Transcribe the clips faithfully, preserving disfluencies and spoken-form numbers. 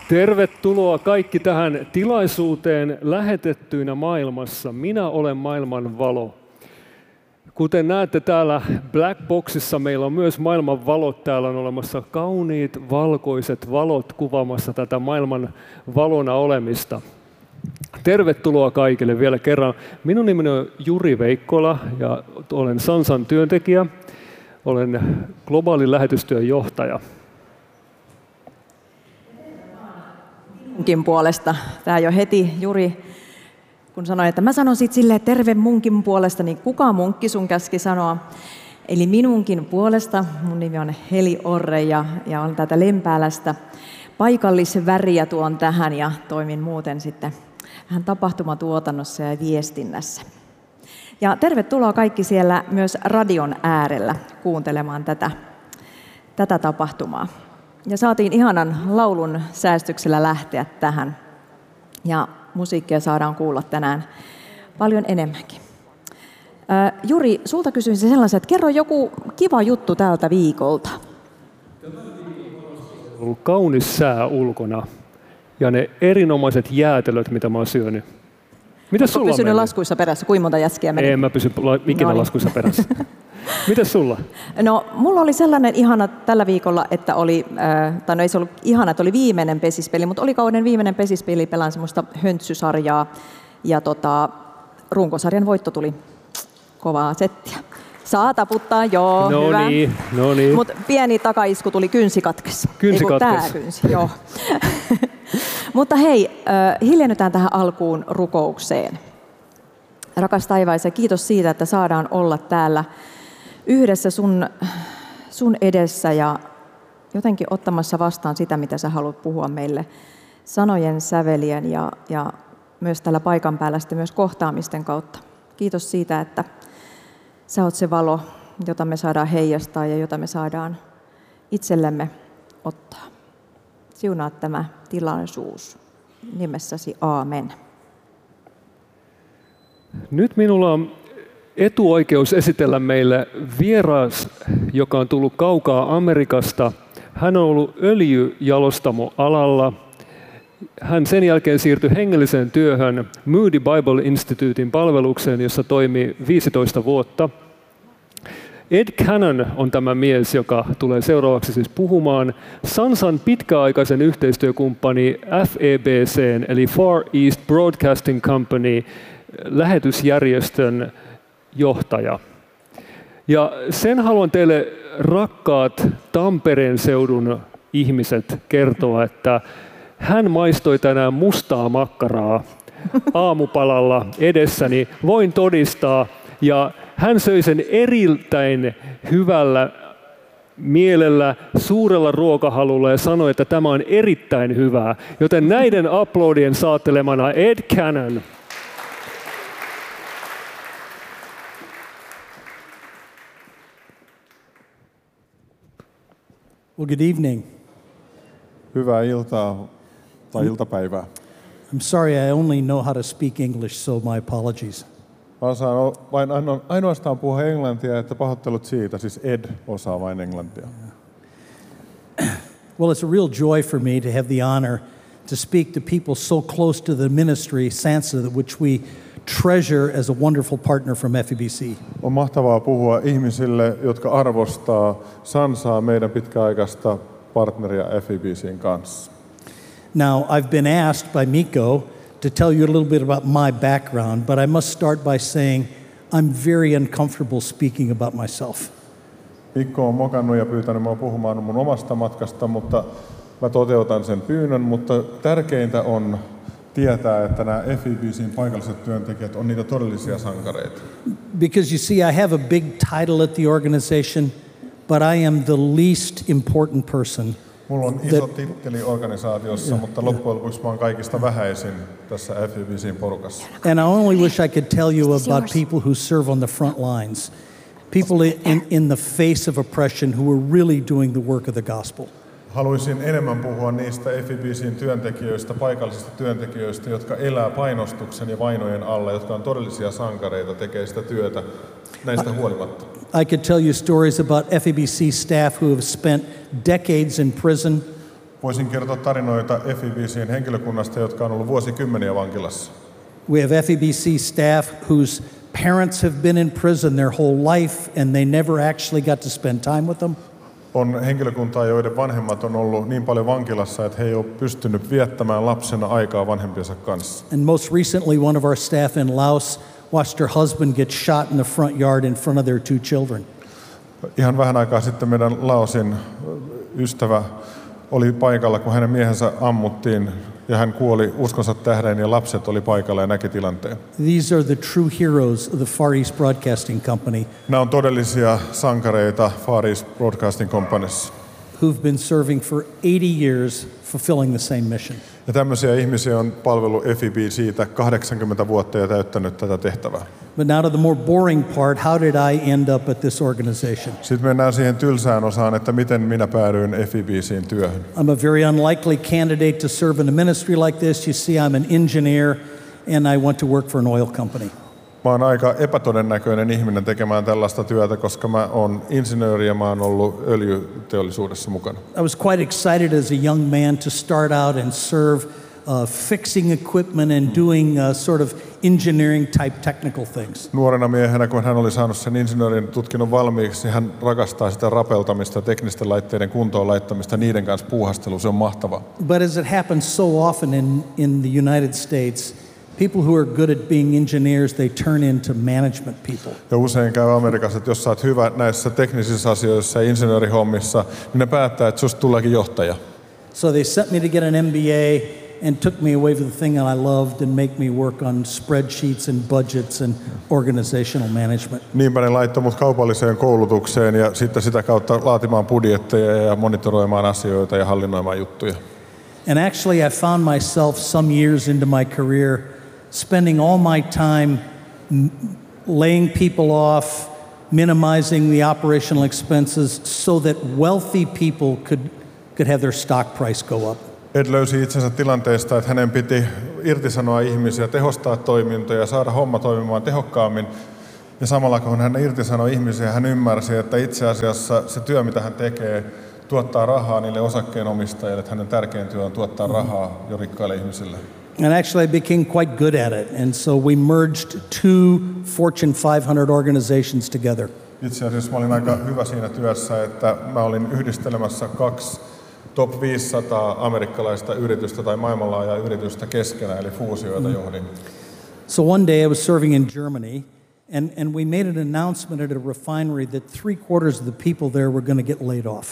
Tervetuloa kaikki tähän tilaisuuteen lähetettyinä maailmassa. Minä olen maailman valo. Kuten näette täällä Black Boxissa, meillä on myös maailman valot. Täällä on olemassa kauniit valkoiset valot kuvaamassa tätä maailman valona olemista. Tervetuloa kaikille vielä kerran. Minun nimeni on Juri Veikkola ja olen Sansan työntekijä. Olen globaalin lähetystyön johtaja. Munkin puolesta. Tämä jo heti Juri, kun sanoi, että mä sanon sit silleen terve munkin puolesta, niin kuka munkki sun käski sanoa? Eli minunkin puolesta. Mun nimi on Heli Orre ja, ja olen täältä Lempäälästä. Paikallisväriä tuon tähän ja toimin muuten sitten vähän tapahtumatuotannossa ja viestinnässä. Ja tervetuloa kaikki siellä myös radion äärellä kuuntelemaan tätä, tätä tapahtumaa. Ja saatiin ihanan laulun säästyksellä lähteä tähän. Ja musiikkia saadaan kuulla tänään paljon enemmänkin. Ää, Juri, sulta kysyisin sellaisen, että kerro joku kiva juttu tältä viikolta. On ollut kaunis sää ulkona ja ne erinomaiset jäätelöt, mitä mä oon syönyt. Mitäs sulla on pysynyt laskuissa perässä? Kuinka monta jäskiä meni? En mä pysy ikinä laskuissa perässä. Mitäs sulla? No, mulla oli sellainen ihana tällä viikolla, että oli, äh, tai no ei se ollut ihana, että oli viimeinen pesispeli, mutta oli kauden viimeinen pesispeli, pelaan semmoista höntsysarjaa, ja tota, runkosarjan voitto tuli kovaa settiä. Saa taputtaa, joo, no hyvä. Niin, no niin. Mutta pieni takaisku tuli, kynsi katkesi. Kynsi katkesi. Tää kynsi, joo. Mutta hei, äh, hiljennytään tähän alkuun rukoukseen. Rakas taivas, ja kiitos siitä, että saadaan olla täällä yhdessä sun, sun edessä ja jotenkin ottamassa vastaan sitä, mitä sä haluat puhua meille sanojen, sävelien ja, ja myös tällä paikan päällä sitten myös kohtaamisten kautta. Kiitos siitä, että sä oot se valo, jota me saadaan heijastaa ja jota me saadaan itsellemme ottaa. Siunaa tämä tilaisuus nimessäsi, aamen. Nyt minulla on etuoikeus esitellä meille vieras, joka on tullut kaukaa Amerikasta. Hän on ollut öljyjalostamoalalla. Hän sen jälkeen siirtyi hengelliseen työhön Moody Bible Institutein palvelukseen, jossa toimi viisitoista vuotta. Ed Cannon on tämä mies, joka tulee seuraavaksi siis puhumaan. Sansan pitkäaikaisen yhteistyökumppani F E B C:n eli Far East Broadcasting Company lähetysjärjestön johtaja. Ja sen haluan teille, rakkaat Tampereen seudun ihmiset, kertoa, että hän maistoi tänään mustaa makkaraa aamupalalla edessäni. Voin todistaa. Ja hän söi sen erittäin hyvällä mielellä, suurella ruokahalulla ja sanoi, että tämä on erittäin hyvää. Joten näiden aplodien saattelemana Ed Cannon. Well, good evening. Hyvää iltaa tai iltapäivää. I'm sorry, I only know how to speak English, so my apologies. Mä osaan vain aino, ainoastaan puhua englantia, että pahoittelut siitä, siis Ed osaa vain englantia. Well, it's a real joy for me to have the honor to speak to people so close to the ministry, Sansa, which we treasure as a wonderful partner from F E B C. On mahtavaa puhua ihmisille, jotka arvostaa Sansaa, meidän pitkäaikaista partneria F E B C:n kanssa. Now, I've been asked by Mikko to tell you a little bit about my background, but I must start by saying I'm very uncomfortable speaking about myself. Mikko on mokannut ja pyytänyt minua puhumaan mun omasta matkasta, mutta mä toteutan sen pyynnön, mutta tärkeintä on tietää, että nämä F E B C:n paikalliset työntekijät on niitä todellisia sankareita. Because you see, I have a big title at the organization, but I am the least important person. Mulla on iso titteli organisaatiossa, yeah, mutta loppujen lopuksi mä oon kaikista vähäisin tässä F E B C:n porukassa. And I only wish I could tell you about people who serve on the front lines. People in, in the face of oppression who are really doing the work of the gospel. Haluaisin enemmän puhua niistä F E B C:n työntekijöistä, paikallisista työntekijöistä, jotka elää painostuksen ja vainojen alla, jotka on todellisia sankareita, tekee sitä työtä näistä huolimatta. I could tell you stories about F E B C staff who have spent decades in prison Voisin kertoa tarinoita F E B C:n henkilökunnasta, jotka on ollut vuosikymmeniä vankilassa. We have F E B C staff whose parents have been in prison their whole life and they never actually got to spend time with them. On henkilökuntaa, joiden vanhemmat on ollut niin paljon vankilassa, että he ei ole pystynyt viettämään lapsena aikaa vanhempiensa kanssa. And most recently, one of our staff in Laos watched her husband get shot in the front yard in front of their two children. Ihan vähän aikaa sitten meidän Laosin ystävä oli paikalla, kun hänen miehensä ammuttiin ja hän kuoli uskonsa tähden ja lapset oli paikalla ja näki tilanteen. These are the true heroes of the Far East Broadcasting Company. Nämä on todellisia sankareita Far East Broadcasting Companyssa. Who've been serving for eighty years fulfilling the same mission. Ja tämmöisiä ihmisiä on palvellut F E B C:tä kahdeksankymmentä vuotta ja täyttänyt tätä tehtävää. But now to the more boring part, how did I end up at this organization? Sitten mennään siihen tylsään osaan, että miten minä päädyin F E B C:n työhön. I'm a very unlikely candidate to serve in a ministry like this. You see, I'm an engineer and I want to work for an oil company. Mä oon aika epätodennäköinen ihminen tekemään tällaista työtä, koska mä oon insinööri ja mä oon ollut öljyteollisuudessa mukana. I was quite excited as a young man to start out and serve uh, fixing equipment and doing uh, sort of engineering type technical things. Nuorena miehenä, kun hän oli saanut sen insinöörin tutkinnon valmiiksi, hän rakastaa sitä rapeltamista, teknisten laitteiden kuntoon laittamista, niiden kanssa puuhastelu, se on mahtavaa. But as it happens so often in, in the United States, people who are good at being engineers, they turn into management people. Ja usein käy Amerikassa, että jos sä oot hyvä näissä teknisissä asioissa ja insinöörihommissa, niin ne päättää, että susta tuleekin johtaja. So they sent me to get an M B A and took me away from the thing that I loved and make me work on spreadsheets and budgets and organizational management. Niinpä ne laittoi mut kaupalliseen koulutukseen ja sitten sitä kautta laatimaan budjetteja ja monitoroimaan asioita ja hallinnoimaan juttuja. And actually I found myself some years into my career spending all my time laying people off, minimizing the operational expenses so that wealthy people could, could have their stock price go up. Ed löysi itsensä tilanteesta, että hänen piti irtisanoa ihmisiä, tehostaa toimintoja, saada homma toimimaan tehokkaammin. Ja samalla kun hän irtisanoi ihmisiä, hän ymmärsi, että itse asiassa se työ, mitä hän tekee, tuottaa rahaa niille osakkeenomistajille, että hänen tärkein työ on tuottaa rahaa jo rikkaille ihmisille. And actually I became quite good at it. And so we merged two Fortune five hundred organizations together. Itse asiassa mä olin aika hyvä siinä työssä, että mä olin yhdistelemässä kaksi top viisisataa amerikkalaista yritystä tai maailmanlaajaa yritystä keskenään, eli fuusioita johdin. So one day I was serving in Germany, and, and we made an announcement at a refinery that three quarters of the people there were going to get laid off.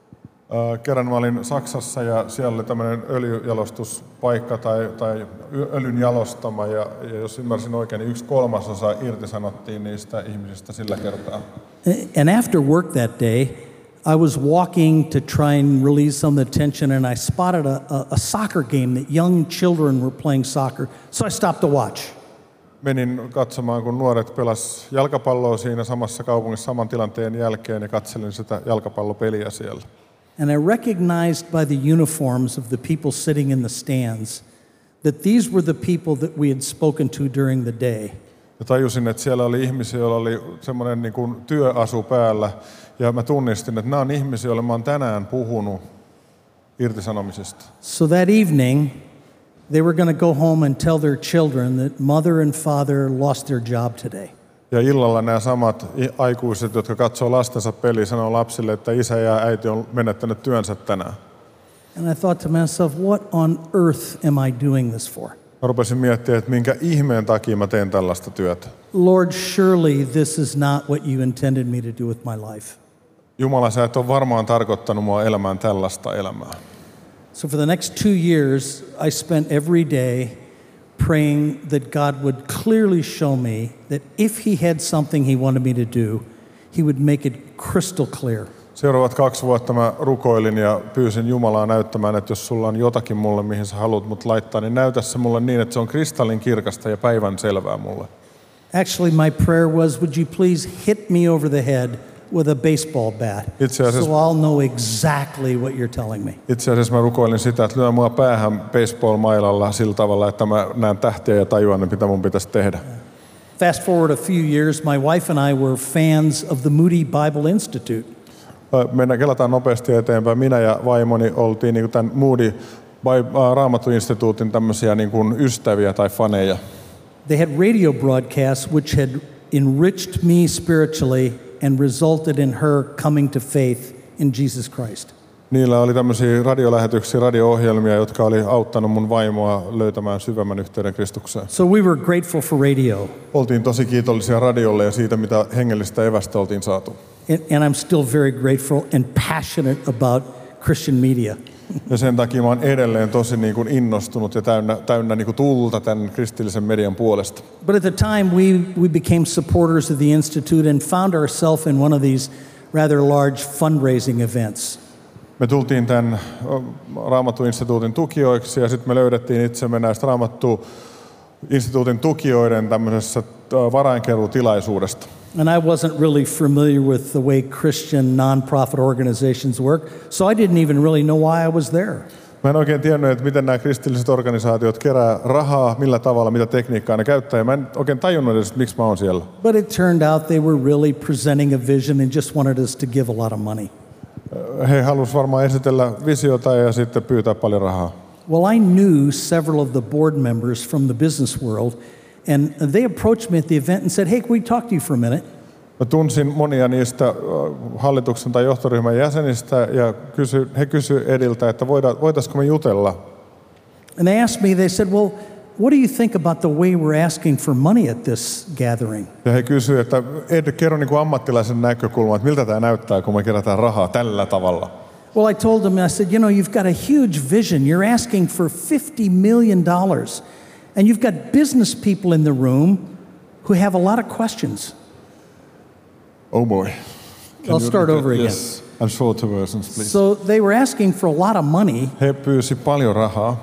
Uh, kerran mä olin Saksassa ja siellä oli tämmöinen öljyjalostuspaikka tai, tai öljyn jalostama ja, ja jos ymmärsin oikein, niin yksi kolmasosa irtisanottiin niistä ihmisistä sillä kertaa. And after work that day, I was walking to try and release some of the tension and I spotted a, a, a soccer game that young children were playing soccer, so I stopped to watch. Menin katsomaan, kun nuoret pelas jalkapalloa siinä samassa kaupungissa saman tilanteen jälkeen ja katselin sitä jalkapallopeliä siellä. And I recognized by the uniforms of the people sitting in the stands that these were the people that we had spoken to during the day. Ja tajusin, että siellä oli ihmisiä, joilla oli semmoinen niin kuin työasu päällä. Ja mä tunnistin, että nämä on ihmisiä, joille mä oon tänään puhunut irtisanomisesta. So that evening, they were going to go home and tell their children that mother and father lost their job today. Ja illalla nämä samat aikuiset, jotka katsoo lastensa peliä, sanoo lapsille, että isä ja äiti on menettänyt työnsä tänään. And I thought to myself, what on earth am I doing this for? Mä rupesin miettimään, että minkä ihmeen takia mä teen tällaista työtä. Lord, surely this is not what you intended me to do with my life. Jumala, sä et ole varmaan tarkoittanut mua elämään tällaista elämää. So for the next two years, I spent every day praying that God would clearly show me that if he had something he wanted me to do, he would make it crystal clear. Seuraavat kaksi vuotta mä rukoilin ja pyysin Jumalaa näyttämään, että jos sulla on jotakin mulle, mihin sä haluat mut laittaa, niin näytä se mulle niin, että se on kristallin kirkasta ja päivän selvää mulle. Actually, my prayer was, would you please hit me over the head with a baseball bat, Itse asiassa, so I'll know exactly what you're telling me. itse asiassa mä rukoilin sitä, että lyö mua päähän baseball-mailalla sillä tavalla, että mä näen tähtiä ja tajuan, mitä mun pitäisi tehdä. Fast forward a few years, my wife and I were fans of the Moody Bible Institute. Mennään, kelataan nopeasti eteenpäin. Minä ja vaimoni oltiin niin kuin tämän Moody Raamattu-instituutin tämmöisiä niin kuin ystäviä tai faneja. They had radio broadcasts which had enriched me spiritually and resulted in her coming to faith in Jesus Christ. Niillä oli tämmöisiä radiolähetyksiä, radio-ohjelmia, jotka oli auttanut mun vaimoa löytämään syvemmän yhteyden Kristukseen. So we were grateful for radio. Oltiin tosi kiitollisia radiolle ja siitä, mitä hengellistä evästä oltiin saatu. And, and I'm still very grateful and passionate about Christian media. Ja sen takia mä oon edelleen tosi niin kuin innostunut ja täynnä, täynnä niin kuin tulta tämän kristillisen median puolesta. But at the time we, we became supporters of the Institute and found ourselves in one of these rather large fundraising events. Me tultiin tämän Raamattu-instituutin tukijoiksi ja sitten me löydettiin itsemme näistä Raamattu-instituutin tukijoiden tämmöisessä varainkeruutilaisuudesta. And I wasn't really familiar with the way Christian non-profit organizations work, so I didn't even really know why I was there. Mä en oikein tiennyt, että miten nämä kristilliset organisaatiot kerää rahaa, millä tavalla, mitä tekniikkaa ne käyttää, ja mä en oikein tajunnut edes, miksi mä oon siellä. But it turned out they were really presenting a vision and just wanted us to give a lot of money. He halusivat varmaan esitellä visiota ja sitten pyytää paljon rahaa. Well, I knew several of the board members from the business world, and they approached me at the event and said, hey, can we talk to you for a minute? Mä tunsin monia niistä hallituksen tai johtoryhmän jäsenistä ja kysy, he kysyivät Ediltä, että voitaisiko me jutella. And they asked me, they said, well, what do you think about the way we're asking for money at this gathering? Ja he kysyivät, että Ed, kerro niin kuin ammattilaisen näkökulman, että miltä tämä näyttää, kun me kerätään rahaa tällä tavalla. Well, I told them, I said, you know, you've got a huge vision. You're asking for fifty million dollars. And you've got business people in the room who have a lot of questions. Oh boy. Can I'll start over again. Yes, and shorter versions, please. So they were asking for a lot of money. He pyysi paljon rahaa.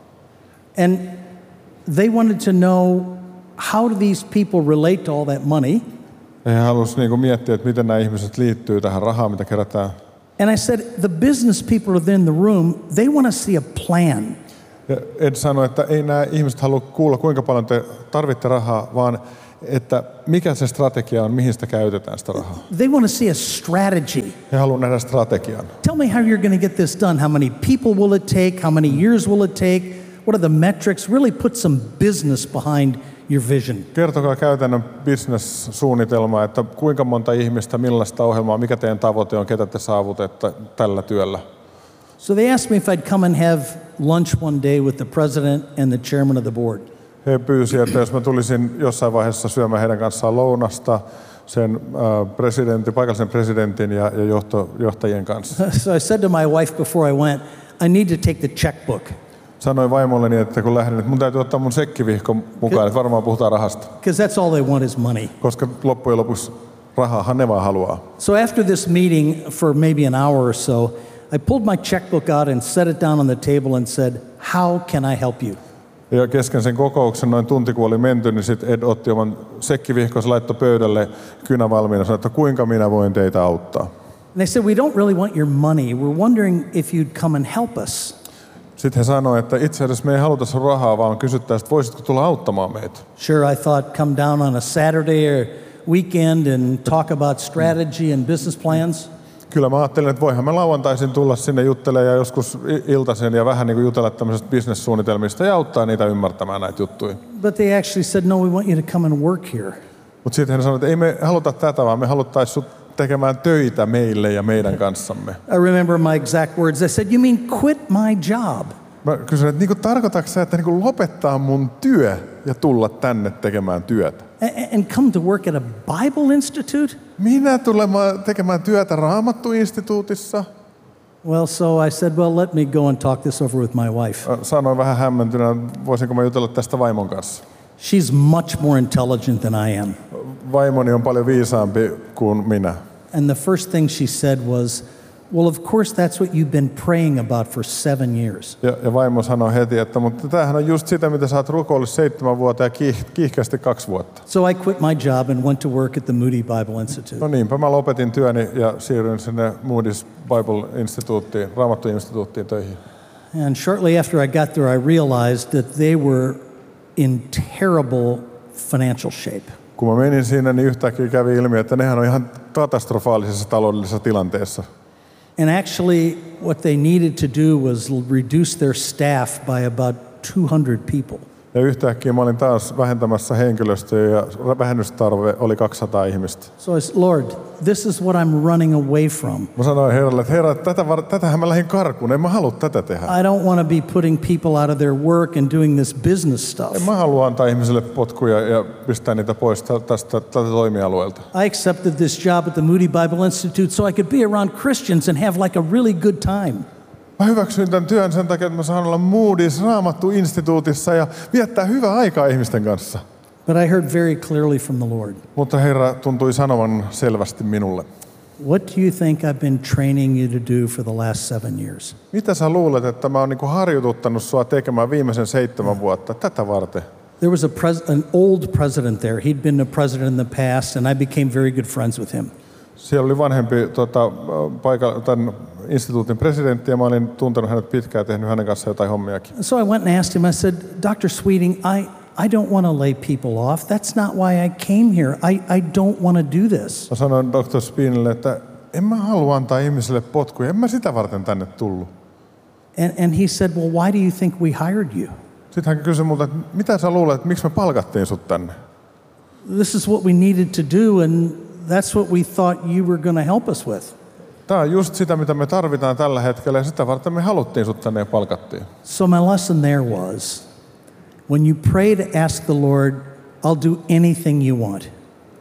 And they wanted to know, how do these people relate to all that money? Ja he halusivat niin kuin miettiä, että miten nämä ihmiset liittyy tähän rahaan, mitä kerätään. And I said, the business people within the room, they want to see a plan. Ja Ed sanoi, että ei nämä ihmiset halua kuulla, kuinka paljon te tarvitte rahaa, vaan että mikä se strategia on, mihin sitä käytetään sitä rahaa. They want to see a strategy. He haluaa nähdä strategian. Tell me how you're going to get this done. How many people will it take? How many years will it take? What are the metrics? Really put some business behind your vision. Kertokaa käytännön business-suunnitelma, että kuinka monta ihmistä, millaista ohjelmaa, mikä teidän tavoite on, ketä te saavutette tällä työllä. So they asked me if I'd come and have lunch one day with the president and the chairman of the board. He pyysi, että jos mä tulisin jossain vaiheessa syömään heidän kanssaan lounasta sen äh, presidentin, paikallisen presidentin ja, ja johto, johtajien kanssa. So I said to my wife before I went, I need to take the checkbook. Sanoin vaimolleni, että kun lähdin, että mun täytyy ottaa mun sekkivihko mukaan, että varmaan puhutaan rahasta. Because that's all they want is money. Koska loppujen lopuksi rahaahan ne vaan haluaa. So after this meeting for maybe an hour or so, I pulled my checkbook out and set it down on the table and said, how can I help you? Ja kesken sen kokouksen, noin tunti kun oli menty, niin sitten Ed otti oman sekkivihkonsa, laittoi pöydälle kynä valmiina ja sanoi, että kuinka minä voin teitä auttaa. And they said, we don't really want your money. We're wondering if you'd come and help us. Sitten he sanoivat, että itse asiassa me ei haluta sun rahaa, vaan kysyttäisiin, että voisitko tulla auttamaan meitä. Sure, I thought come down on a Saturday or weekend and talk about strategy and business plans. Kyllä mä ajattelin, että voihan me lauantaisin tulla sinne juttelemaan ja joskus iltaisin ja vähän niin kuin jutella tämmöisestä business-suunnitelmista ja auttaa niitä ymmärtämään näitä juttuja. But they actually said, no, we want you to come and work here. Mutta sitten he sanoivat, että ei me haluta tätä, vaan me haluttaisiin sut tekemään töitä meille ja meidän kanssamme. I remember my exact words. I said, you mean quit my job? Mä kysyin, että niin tarkoitatko sä, että niin lopettaa mun työ ja tulla tänne tekemään työtä? And come to work at a Bible Institute? Minä tulemaan tekemään työtä Raamattu-instituutissa? Well, so I said, well, let me go and talk this over with my wife. Sanoin vähän hämmentynä, voisinko mä jutella tästä vaimon kanssa. She's much more intelligent than I am. Vaimoni on paljon viisaampi kuin minä. And the first thing she said was, well, of course that's what you've been praying about for seven years. Ja, ja vaimo sanoi heti, että mutta tämähän on just sitä, mitä sä oot rukoillut seitsemän vuotta ja kiih, kiihkeästi kaksi vuotta. So I quit my job and went to work at the Moody Bible Institute. No niinpä mä lopetin työni ja siirryin sinne Moody's Bible Instituuttiin, Raamattu-instituuttiin töihin. And shortly after I got there, I realized that they were in terrible financial shape. Kun mä menin sinne, niin yhtäkkiä kävi ilmi, että nehän on ihan katastrofaalisessa taloudellisessa tilanteessa. And actually, what they needed to do was reduce their staff by about two hundred people. Ja yhtäkkiä mä olin taas vähentämässä henkilöstöä ja vähennystarve oli kaksisataa ihmistä. So I said, Lord, this is what I'm running away from. Mä sanoin Herralle, että Herra, tätä var- tätähän mä lähdin karkuun, en mä halua tätä tehdä. I don't want to be putting people out of their work and doing this business stuff. En mä halua antaa ihmisille potkuja ja pistää niitä pois tästä tältä toimialueelta. I accepted this job at the Moody Bible Institute so I could be around Christians and have like a really good time. Mä hyväksyin tämän työn sen takia, että mä saan olla Moody's Raamattu-instituutissa ja viettää hyvää aikaa ihmisten kanssa. But I heard very clearly from the Lord. Mutta Herra tuntui sanovan selvästi minulle. What do you think I've been training you to do for the last seven years? Mitä sä luulet, että mä oon niinku harjoituttanut sua tekemään viimeisen seitsemän vuotta tätä varten? There was a pres- an old president there. He'd been a president in the past, and I became very good friends with him. Siellä oli vanhempi tota, paikalla, tämän instituutin presidentti ja mä olin tuntenut hänet pitkään ja tehnyt hänen kanssaan jotain hommiakin. So I went and asked him, I said, Doctor Sweeting, I, I don't want to lay people off. That's not why I came here. I, I don't want to do this. Mä sanoin doktor Spinille, että en mä halua antaa ihmisille potkuja, en mä sitä varten tänne tullut. And, and he said, well, why do you think we hired you? Sitten hän kysyi multa, että mitä sä luulet, että miksi me palkattiin sut tänne? This is what we needed to do, and that's what we thought you were going to help us with. Tämä on just sitä, mitä me tarvitaan tällä hetkellä ja sitä varten me haluttiin sut tänne ja palkattiin. So my lesson there was, when you pray to ask the Lord, I'll do anything you want,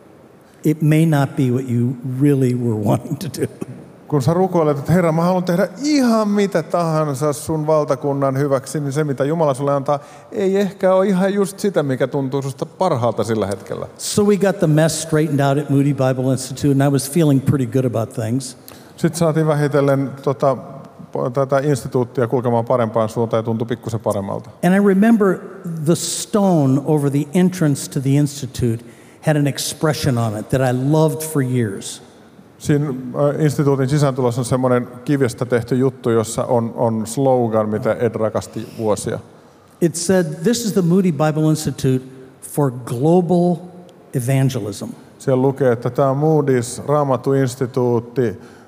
it may not be what you really were wanting to do. Kun sä rukoilet, että Herra, mä haluan tehdä ihan mitä tahansa sun valtakunnan hyväksi, niin se, mitä Jumala sulle antaa, ei ehkä ole ihan just sitä, mikä tuntuu susta parhaalta sillä hetkellä. So we got the mess straightened out at Moody Bible Institute, and I was feeling pretty good about things. Sitten saatiin vähitellen tota, tätä instituuttia kulkemaan parempaan suuntaan ja tuntui pikkusen paremmalta. And I remember the stone over the entrance to the institute had an expression on it that I loved for years. Siinä instituutin sisääntulossa on semmoinen kivestä tehty juttu, jossa on, on slogan, mitä Ed rakasti vuosia. It said, this is the Moody Bible Institute for global evangelism. Siellä lukee, että tämä on Moody's Raamattu-instituutti